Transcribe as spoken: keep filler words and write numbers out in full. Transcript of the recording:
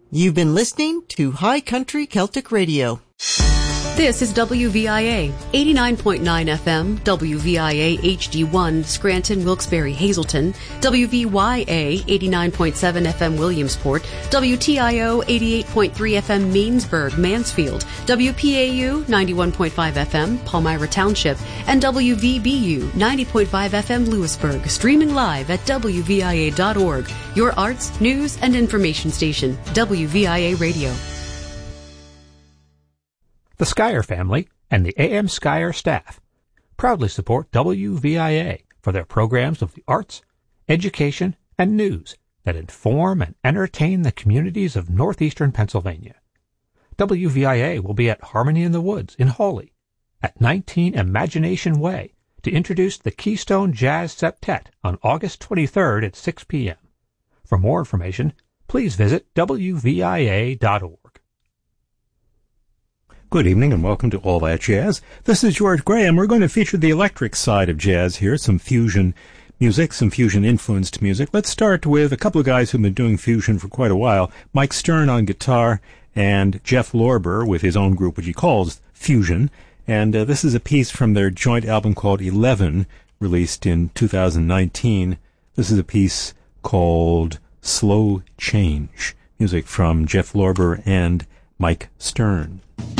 You've been listening to High Country Celtic Radio. This is W V I A, eighty-nine point nine F M, W V I A H D one, Scranton, Wilkes-Barre, Hazleton, W V Y A, eighty-nine point seven F M, Williamsport, W T I O, eighty-eight point three F M, Mainsburg, Mansfield, W P A U, ninety-one point five F M, Palmyra Township, and W V B U, ninety point five F M, Lewisburg, streaming live at W V I A dot org, your arts, news, and information station, W V I A Radio. The Skyer family and the A M Skyer staff proudly support W V I A for their programs of the arts, education, and news that inform and entertain the communities of northeastern Pennsylvania. W V I A will be at Harmony in the Woods in Hawley at nineteen Imagination Way to introduce the Keystone Jazz Septet on August twenty-third at six p.m. For more information, please visit W V I A dot org. Good evening and welcome to All That Jazz. This is George Graham. We're going to feature the electric side of jazz here, some fusion music, some fusion-influenced music. Let's start with a couple of guys who've been doing fusion for quite a while. Mike Stern on guitar and Jeff Lorber with his own group, which he calls Fusion. And uh, this is a piece from their joint album called Eleven, released in two thousand nineteen. This is a piece called Slow Change, music from Jeff Lorber and Mike Stern.